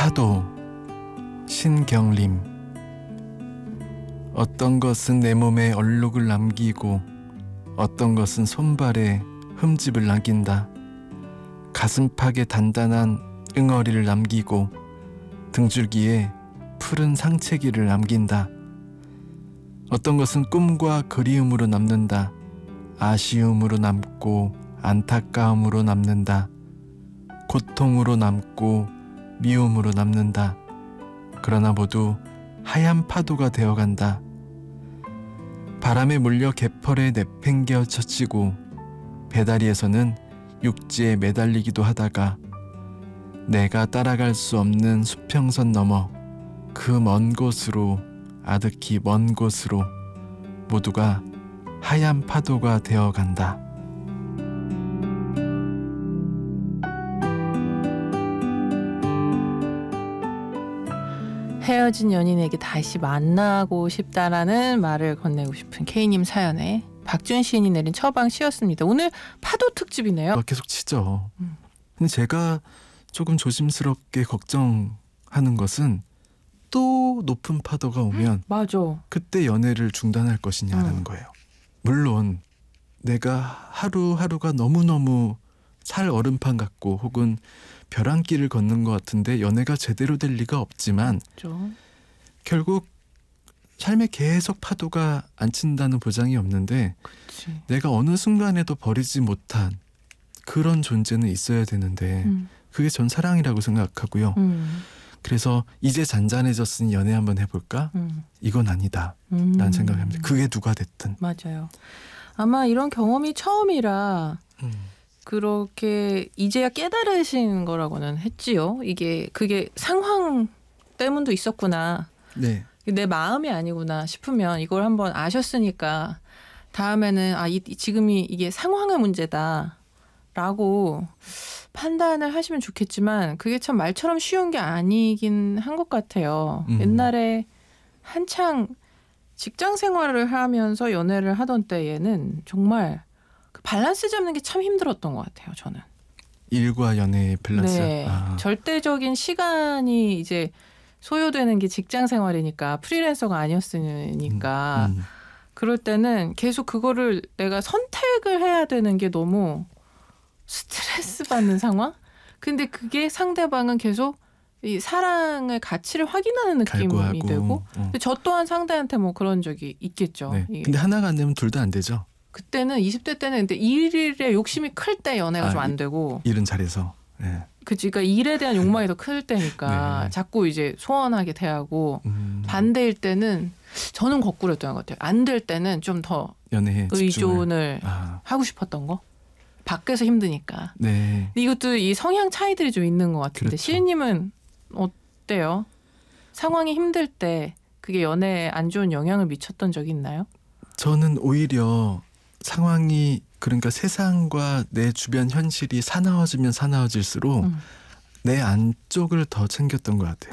파도 신경림. 어떤 것은 내 몸에 얼룩을 남기고 어떤 것은 손발에 흠집을 남긴다. 가슴팍에 단단한 응어리를 남기고 등줄기에 푸른 상체기를 남긴다. 어떤 것은 꿈과 그리움으로 남는다. 아쉬움으로 남고 안타까움으로 남는다. 고통으로 남고 미움으로 남는다. 그러나 모두 하얀 파도가 되어간다. 바람에 물려 개펄에 내팽겨 젖히고 배다리에서는 육지에 매달리기도 하다가 내가 따라갈 수 없는 수평선 넘어 그 먼 곳으로, 아득히 먼 곳으로 모두가 하얀 파도가 되어간다. 헤어진 연인에게 다시 만나고 싶다라는 말을 건네고 싶은 K님 사연에 박준 시인이 내린 처방시였습니다. 오늘 파도 특집이네요. 계속 치죠. 근데 제가 조금 조심스럽게 걱정하는 것은 또 높은 파도가 오면 맞아. 그때 연애를 중단할 것이냐라는 거예요. 물론 내가 하루하루가 너무너무 살 얼음판 같고 혹은 벼랑길을 걷는 것 같은데 연애가 제대로 될 리가 없지만 그렇죠. 결국 삶에 계속 파도가 안 친다는 보장이 없는데 그치. 내가 어느 순간에도 버리지 못한 그런 존재는 있어야 되는데 그게 전 사랑이라고 생각하고요. 그래서 이제 잔잔해졌으니 연애 한번 해볼까? 이건 아니다 라는 생각을 합니다. 그게 누가 됐든. 맞아요. 아마 이런 경험이 처음이라 그렇게 이제야 깨달으신 거라고는 했지요. 그게 상황 때문도 있었구나. 네. 내 마음이 아니구나 싶으면 이걸 한번 아셨으니까 다음에는 지금이 이게 상황의 문제다라고 판단을 하시면 좋겠지만 그게 참 말처럼 쉬운 게 아니긴 한 것 같아요. 옛날에 한창 직장 생활을 하면서 연애를 하던 때에는 정말 그 밸런스 잡는 게 참 힘들었던 것 같아요. 저는. 일과 연애의 밸런스. 네. 절대적인 시간이 이제 소요되는 게 직장 생활이니까 프리랜서가 아니었으니까 그럴 때는 계속 그거를 내가 선택을 해야 되는 게 너무 스트레스 받는 상황? 근데 그게 상대방은 계속 이 사랑의 가치를 확인하는 느낌이 갈구하고, 되고 근데 저 또한 상대한테 뭐 그런 적이 있겠죠. 네. 근데 하나가 안 되면 둘 다 안 되죠. 그때는 20대 때는 근데 일에 욕심이 클 때 연애가 좀 안 되고 일은 잘해서. 네. 그치, 그러니까 일에 대한 욕망이 더 클 때니까 네. 자꾸 이제 소원하게 대하고 반대일 때는 저는 거꾸로였던 것 같아요. 안 될 때는 좀 더 의존을 하고 싶었던 거. 밖에서 힘드니까. 네. 이것도 이 성향 차이들이 좀 있는 것 같은데 그렇죠. 시인님은 어때요? 상황이 힘들 때 그게 연애에 안 좋은 영향을 미쳤던 적이 있나요? 저는 오히려 상황이 그러니까 세상과 내 주변 현실이 사나워지면 사나워질수록 내 안쪽을 더 챙겼던 것 같아요.